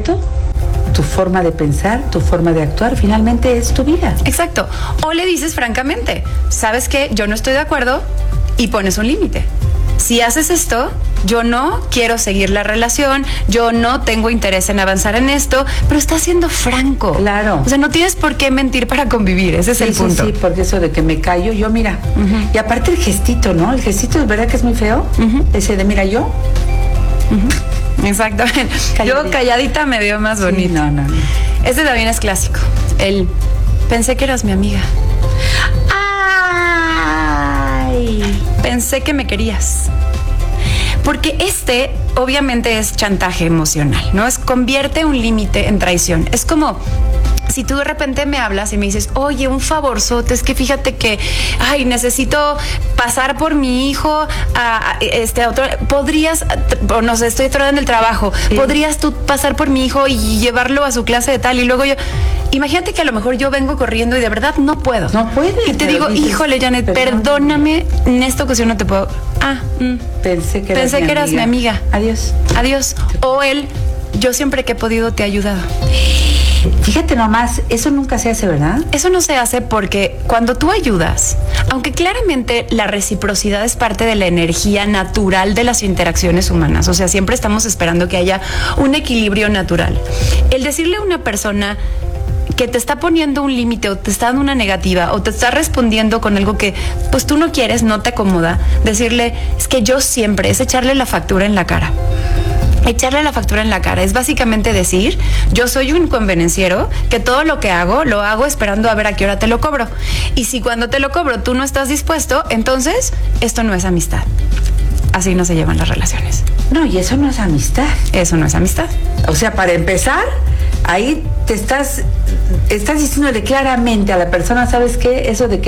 respeto, tu forma de pensar, tu forma de actuar, finalmente es tu vida. Exacto. O le dices francamente, ¿sabes qué? Yo no estoy de acuerdo, y pones un límite. Si haces esto, yo no quiero seguir la relación, yo no tengo interés en avanzar en esto, pero estás siendo franco. Claro. O sea, no tienes por qué mentir para convivir, ese es el punto. Sí, porque eso de que me callo, yo mira. Y aparte el gestito, ¿no? El gestito es verdad que es muy feo. Ese de mira yo. Exactamente. Yo calladita me veo más bonita. Sí, no. Este también es clásico. El pensé que eras mi amiga. ¡Ay! Pensé que me querías. Porque obviamente es chantaje emocional, ¿no? Convierte un límite en traición. Es como si tú de repente me hablas y me dices, oye, un favorzote, es que fíjate que, necesito pasar por mi hijo a otro, podrías, no sé, estoy atorada en el trabajo, sí. ¿Podrías tú pasar por mi hijo y llevarlo a su clase de tal? Y luego imagínate que a lo mejor yo vengo corriendo y de verdad no puedo. No puedes. Y te digo, híjole, Janet, perdóname, en esta ocasión no te puedo. Pensé que eras mi amiga. Adiós. O yo siempre que he podido te he ayudado. Fíjate nomás, eso nunca se hace, ¿verdad? Eso no se hace porque cuando tú ayudas, aunque claramente la reciprocidad es parte de la energía natural de las interacciones humanas, o sea, siempre estamos esperando que haya un equilibrio natural. El decirle a una persona que te está poniendo un límite o te está dando una negativa o te está respondiendo con algo que pues tú no quieres, no te acomoda, decirle, es que yo siempre, es echarle la factura en la cara. Echarle la factura en la cara es básicamente decir, yo soy un convenenciero que todo lo que hago, lo hago esperando a ver a qué hora te lo cobro. Y si cuando te lo cobro tú no estás dispuesto, entonces esto no es amistad. Así no se llevan las relaciones. No, y eso no es amistad. Eso no es amistad. O sea, para empezar, ahí te estás diciéndole claramente a la persona, ¿sabes qué? Eso de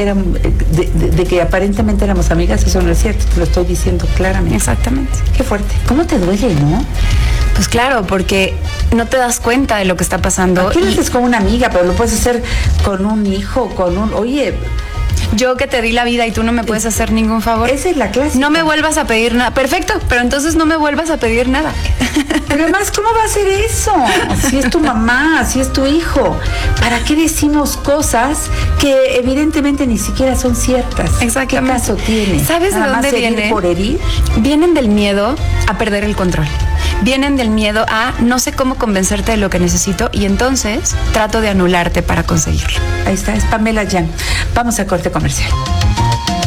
que aparentemente éramos amigas, eso no es cierto, te lo estoy diciendo claramente. Exactamente. Qué fuerte. ¿Cómo te duele, no? Pues claro, porque no te das cuenta de lo que está pasando. Aquí lo haces con una amiga, pero lo puedes hacer con un hijo, oye... Yo que te di la vida y tú no me puedes hacer ningún favor. Esa es la clásica. No me vuelvas a pedir nada. Perfecto, pero entonces no me vuelvas a pedir nada. Pero además, ¿cómo va a ser eso? Si es tu mamá, si es tu hijo. ¿Para qué decimos cosas que evidentemente ni siquiera son ciertas? Exactamente. ¿Qué caso tiene? ¿Sabes de dónde viene? ¿Por herir? Vienen del miedo a perder el control. Vienen del miedo a no sé cómo convencerte de lo que necesito y entonces trato de anularte para conseguirlo. Ahí está, es Pamela Yang. Vamos a corte comercial.